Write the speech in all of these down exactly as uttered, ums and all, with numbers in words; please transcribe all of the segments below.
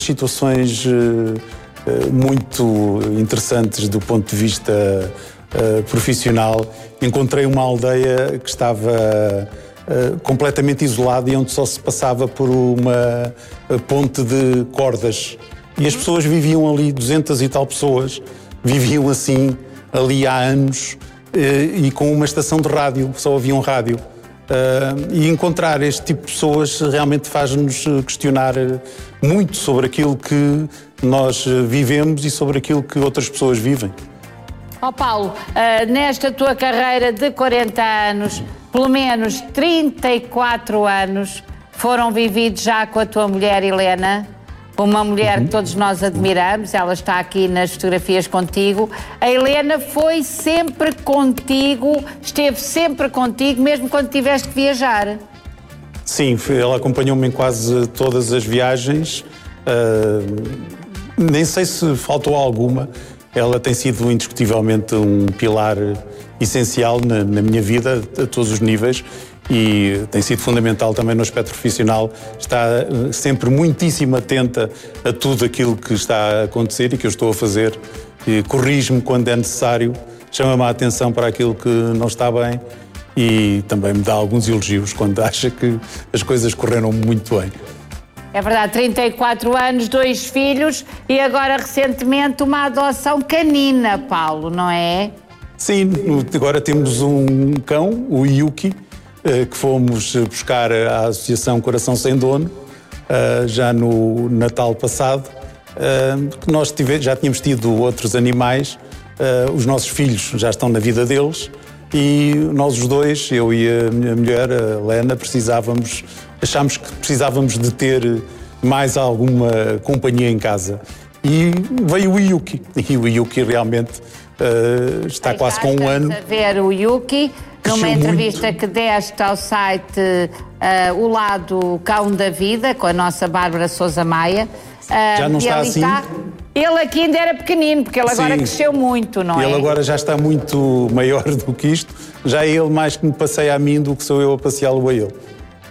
situações uh, muito interessantes do ponto de vista uh, profissional. Encontrei uma aldeia que estava uh, completamente isolada e onde só se passava por uma ponte de cordas. E as pessoas viviam ali, duzentas e tal pessoas, viviam assim ali há anos uh, e com uma estação de rádio, só havia um rádio. Uh, e encontrar este tipo de pessoas realmente faz-nos questionar muito sobre aquilo que nós vivemos e sobre aquilo que outras pessoas vivem. Ó oh Paulo, uh, nesta tua carreira de quarenta anos, pelo menos trinta e quatro anos foram vividos já com a tua mulher Helena, uma mulher uhum. que todos nós admiramos, ela está aqui nas fotografias contigo. A Helena foi sempre contigo, esteve sempre contigo, mesmo quando tiveste que viajar. Sim, ela acompanhou-me em quase todas as viagens, uh, nem sei se faltou alguma. Ela tem sido indiscutivelmente um pilar essencial na, na minha vida, a todos os níveis, e tem sido fundamental também no aspecto profissional. Está sempre muitíssimo atenta a tudo aquilo que está a acontecer e que eu estou a fazer. Corrige-me quando é necessário, chama-me a atenção para aquilo que não está bem e também me dá alguns elogios quando acha que as coisas correram muito bem. É verdade, trinta e quatro anos, dois filhos e agora recentemente uma adoção canina, Paulo, não é? Sim, agora temos um cão, o Yuki, que fomos buscar à Associação Coração Sem Dono, já no Natal passado. Nós já tínhamos tido outros animais, os nossos filhos já estão na vida deles e nós os dois, eu e a minha mulher, a Helena, precisávamos, achámos que precisávamos de ter mais alguma companhia em casa. E veio o Yuki, e o Yuki realmente uh, está quase com um ano. A ver o Yuki, numa entrevista muito. que deste ao site uh, O Lado Cão da Vida, com a nossa Bárbara Sousa Maia. Uh, Já não está assim? Está, ele aqui ainda era pequenino, porque ele Sim. agora cresceu muito, não ele é? Ele agora já está muito maior do que isto. Já é ele mais que me passeia a mim do que sou eu a passeá-lo a ele.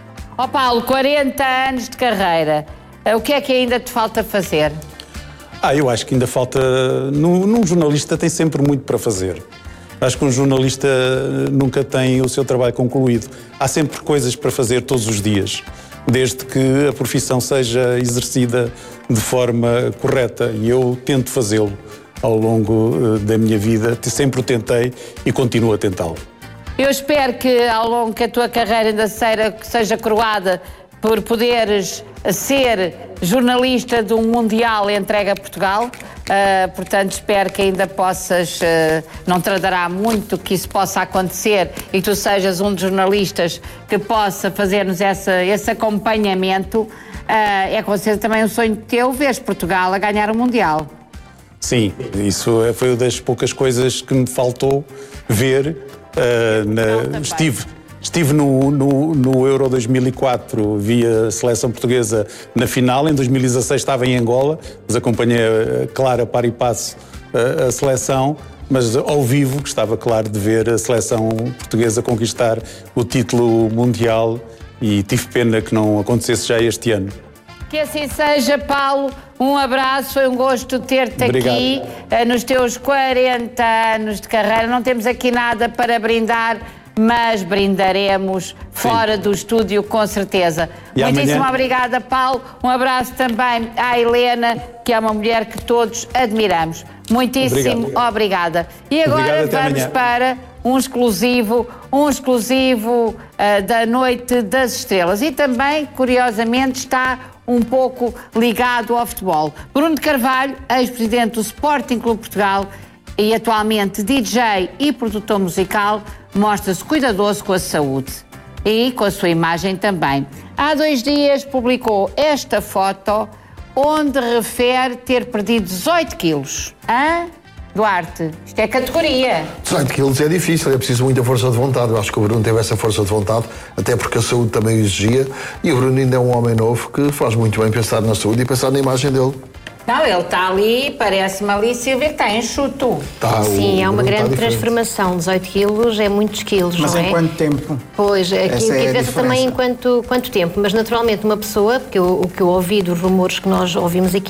Ó Paulo, quarenta anos de carreira, uh, o que é que ainda te falta fazer? Ah, eu acho que ainda falta... Num, num jornalista tem sempre muito para fazer. Acho que um jornalista nunca tem o seu trabalho concluído. Há sempre coisas para fazer todos os dias, desde que a profissão seja exercida de forma correta. E eu tento fazê-lo ao longo da minha vida. Sempre o tentei e continuo a tentá-lo. Eu espero que ao longo que a tua carreira ainda seja coroada por poderes ser jornalista de um Mundial entregue a Portugal. Uh, portanto, espero que ainda possas, uh, não tardará muito que isso possa acontecer e que tu sejas um dos jornalistas que possa fazer-nos essa, esse acompanhamento. Uh, é com certeza também um sonho teu ver Portugal a ganhar o Mundial. Sim, isso foi uma das poucas coisas que me faltou ver. Uh, na, estive... Estive no, no, no Euro dois mil e quatro, vi a seleção portuguesa na final, em dois mil e dezasseis estava em Angola, mas acompanhei, claro, a par e passo a, a seleção, mas ao vivo gostava, claro, de ver a seleção portuguesa conquistar o título mundial e tive pena que não acontecesse já este ano. Que assim seja, Paulo, um abraço, foi um gosto ter-te aqui nos teus quarenta anos de carreira. Não temos aqui nada para brindar, mas brindaremos fora Sim. do estúdio, com certeza. E Muitíssimo amanhã... obrigada, Paulo. Um abraço também à Helena, que é uma mulher que todos admiramos. Muitíssimo Obrigado. obrigada. E agora Obrigado, vamos para um exclusivo, um exclusivo uh, da Noite das Estrelas. E também, curiosamente, está um pouco ligado ao futebol. Bruno de Carvalho, ex-presidente do Sporting Clube Portugal e atualmente D J e produtor musical, mostra-se cuidadoso com a saúde e com a sua imagem também. Há dois dias publicou esta foto onde refere ter perdido dezoito quilos. Hã? Duarte, isto é categoria. dezoito quilos é difícil, é preciso muita força de vontade. Eu acho que o Bruno teve essa força de vontade, até porque a saúde também exigia, e o Bruno ainda é um homem novo que faz muito bem pensar na saúde e pensar na imagem dele. Não, ele está ali, parece-me ali, Silvia, que está enxuto. Tá, Sim, o é uma Bruno grande está diferente. transformação. dezoito quilos é muitos quilos, Mas não em é? quanto tempo? Pois, aqui Essa o que é a interessa também diferença. em quanto, quanto tempo. Mas naturalmente uma pessoa, porque eu, o que eu ouvi dos rumores que nós ouvimos aqui,